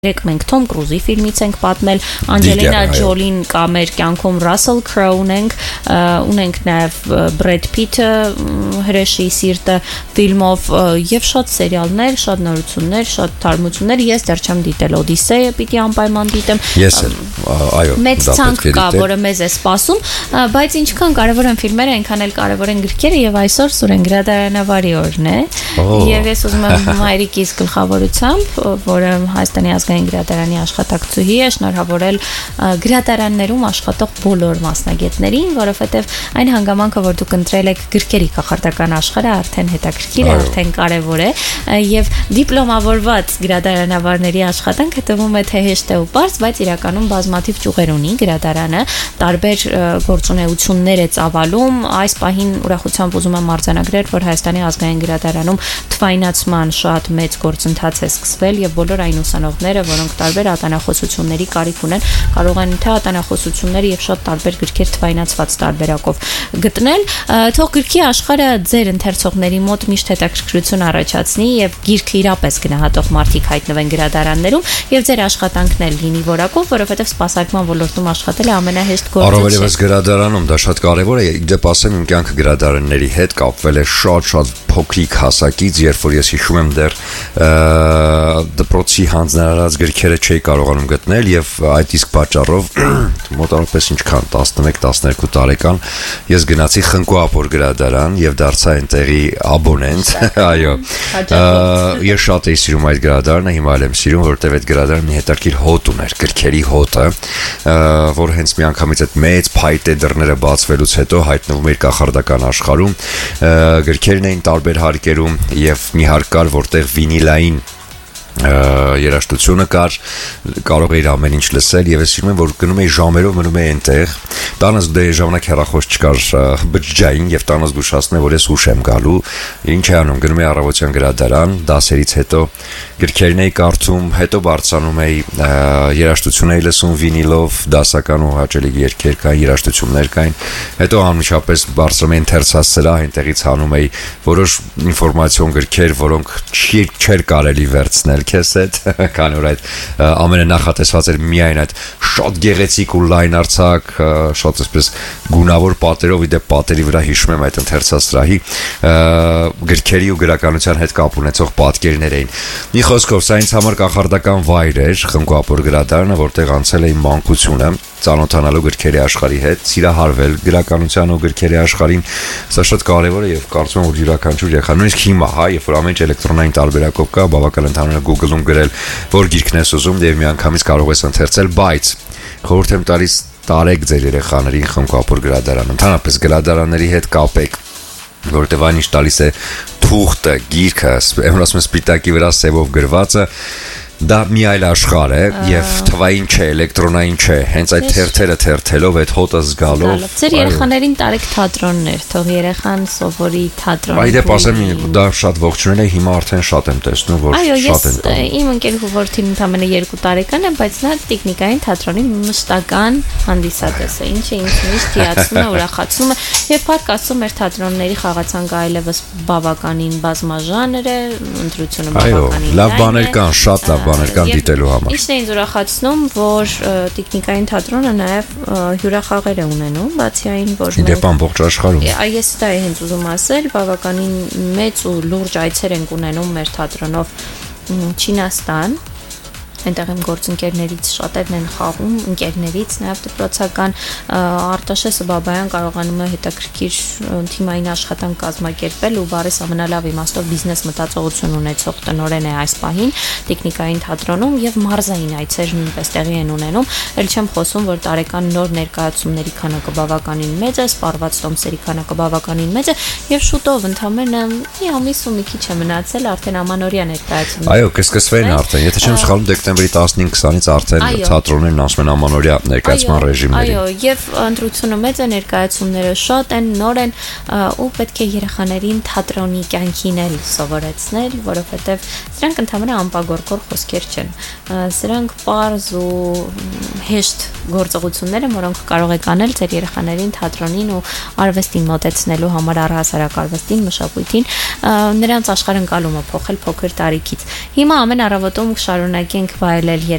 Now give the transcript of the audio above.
Մենք Թոմ Կրուզի ֆիլմից ենք պատմել, Անջելինա Ջոլին կա մեր կյանքում, Ռասել Քրոու ունենք նաև Բրեդ Փիթը հրեշի սիրտը ֆիլմով եւ շատ սերիալներ, շատ նորություններ, շատ թարմություններ, ես դեռ չեմ դիտել Օդիսեյը, պիտի անպայման դիտեմ։ Ես այո, մեծ ցանկ կա, որը մեզ է սպասում, բայց ինչքան կարևոր են ֆիլմերը, այնքան էլ կարևոր են գրքերը եւ այսօր Սուրեն գրադարանավարի օրն է։ Եվ ես ուզում եմ հայրիկիս գլխավորությամբ, որը Հայաստանի ազգային գրադարանի աշխատակցուհի է, շնորհավորել գրադարաններում աշխատող բոլոր մասնագետներին, որովհետև այն հանգամանքը, որ դուք ընտրել եք գրքերի կախարդական աշխարհը, արդեն հետաքրքիր է, արդեն կարևոր է, եւ դիպլոմավորված գրադարանավարների աշխատանքը թվում է թե հեշտ է ու պարզ, բայց իրականում բազմաթիվ ճյուղեր ունի գրադարանը, տարբեր գործունեություններ է ծավալում, այս պահին ուրախությամբ ուզում եմ արձանագրել, որ Հայաստանի ազգային գրադարանում թվայնացման շատ մեծ գործընթաց է սկսվել եւ բոլոր այն ուսանողները, որոնք տարբեր ատանախոսությունների կարիք ունեն, կարող են թե ատանախոսությունները եւ շատ տարբեր գրքեր թվայնացված տարբերակով գտնել, թող գրքի աշխարհը ձեր ընթերցողների մոտ միշտ հետաքրքրություն առաջացնի եւ գիրքը իրապես գնահատող մարդիկ հայտնվեն գրադարաններում եւ ձեր աշխատանքն էլ լինի որակով, որովհետեւ սպասարկման ոլորտում աշխատելը ամենահեշտ գործը չէ։ Առավելևս գրադարանում դա շատ կարեւոր է, դեպ ասեմ իմ կյանքը գրադարանների հետ կապվել է շատ փոքրիկ հասակից, երբ որ ես հիշում եմ դեռ դպրոցի հանձնարարած գրքերը չէի կարողանում գտնել եւ այդ իսկ պատճառով մոտավորապես ինչքան 11-12 տարեկան ես գնացի Խնկո-Ապոր գրադարան եւ դարձա այնտեղի աբոնենտ, այո։ Ես շատ էի սիրում այդ գրադարանը, հիմա էլ եմ սիրում, որովհետեւ այդ գրադարանը մի հետաքրքիր հոտ ուներ, գրքերի հոտը, որ հենց միանգամից այդ մեծ փայտե դռները բացվելուց հետո հայտնվում էր կախարդական աշխարհում, գրքերն էին տարբեր հարկերում եւ մի հարկ կար, որտեղ վինիլային երաժշտությունը կար, կարող էիր ամեն ինչ լսել եւ ես սիրում եմ, որ գնում էի ժամերով մնում էի այնտեղ, տանս դե ժամանակ հեռախոս չկար բջջային եւ տանս զգուշացնում եմ, որ ես ուշ եմ գալու, ինչ է անում, գնում էի առավոտյան գրադարան, դասերից հետո գրքերն էի կարդում, հետո բարձրանում էի երաժշտություն էի լսում վինիլով, դասական ու հաճելի երգեր կային, երաժշտություններ կային, հետո անմիջապես բարձրանում էի ընթերցած սրահ, այնտեղից հանում էի որոշ ինֆորմացիոն գրքեր, որոնք չէր կարելի վերցնել քեզ հետ, քանի որ այդ ամենը նախատեսված էր միայն այդ շատ գեղեցիկ ու լայն արձակ, շատ այսպես գունավոր պատերով, իդեպ պատերի վրա հիշում եմ այդ ընթերցած սրահի գրքերի ու գրականության հետ կապ ունեցող պատկերներ էին։ Մի խոսքով, սա ինձ համար կախարդական վայր էր, Խնկո-Ապոր գրադարանը, որտեղ անցել էի մանկությունը, ծանոթանալու գրքերի աշխարհի հետ, սիրահարվել գրականության ու գրքերի աշխարհին, սա շատ կարևոր է եւ կարծում եմ, որ յուրաքանչյուր երեխա, նույնիսկ հիմա, երբ որ ամեն ինչ էլեկտրոնային տարբերակով կա, բավական ընդհանուր Google-ում գրել, որ գիրքն ես ուզում եւ միանգամից կարող ես ընթերցել, բայց խորհուրդ եմ տալիս տարեք ձեր երեխաներին Խնկո-Ապոր գրադարան, ընդհանրապես գրադարանների հետ կապեք, որովհետեւ այն ինչ տալիս է թուղթը, գիրքը, ասում եմ սպիտակի վրա սևով գրվածը, դա մի այլ աշխարհ է եւ թվային չէ, էլեկտրոնային չէ, հենց այդ թերթերը թերթելով, այդ հոտը զգալով։ Ձեր երեխաներին տարեք թատրոններ, թող երեխան սովորի թատրոն։ Այդպես ասեմ, դա շատ ողջունել է, հիմա արդեն շատ եմ տեսնում, որ շատ են տանում։ Այո, իմ ընկերուհու որդին ընդամենը 2 տարեկան է, բայց նա տեխնիկային թատրոնի մշտական հանդիսատես է, ինչը ինձ միշտ հիացնում է, ուրախացնում է եւ փառք Աստծո մեր թատրոնների խաղացանկը այլևս բավականին բազմաժանր է, ընտրությունը բավականին։ Այո, լավ բաներ կան, շատ լավ բաներ կան դիտելու համար։ Ինչն է ինձ ուրախացնում, որ տեխնիկային թատրոնը նաև հյուրախաղեր է ունենում, բացի այն, որ դեպ ամբողջ աշխարհում։ Ես դա եմ ուզում ասել, բավականին մեծ ու լուրջ այցեր են ունենում մեր թատրոնով Չինաստան, այնտեղ իմ գործընկերներից շատերն են խաղում, ընկերներից, նաև դպրոցական Արտաշեսը Բաբայան կարողանում է հետաքրքիր թիմային աշխատանք կազմակերպել ու բարես ամենալավ իմաստով բիզնես մտածողություն ունեցող տնօրեն է այս պահին տեխնիկային թատրոնում եւ մարզային այցեր նույնպես տեղի են ունենում, ել չեմ խոսում, որ տարեկան նոր ներկայացումների քանակը բավականին մեծ է, սպառված տոմսերի քանակը բավականին մեծ է եւ շուտով ընդամենը մի ամիս ու մի քիչ է մնացել արդեն ամանորյա ներկայացումներ։ Այո, կսկսվեն արդեն, եթե չեմ սխալվում դեկտեմբերի 15-20-ից արդեն թատրոններն ասում են ամանորյա ներկայացման ռեժիմների։ Այո, եւ ընտրությունը մեծ է, ներկայացումները շատ են, նոր են ու պետք է երեխաներին թատրոնի կյանքին էլ սովորեցնել, որովհետեւ սրանք ընդհանրապես անպագորգոր խոսքեր չեն։ Սրանք պարզ ու հեշտ գործողություններ են, որոնք կարող եք անել ձեր երեխաներին թատրոնին ու արվեստին մոտեցնելու համար, առհասարակ արվեստին, մշակույթին, նրանց աշխարհընկալումը փոխել փոքր տարիքից։ Հիմա ամեն առավոտում շարունակենք վայելել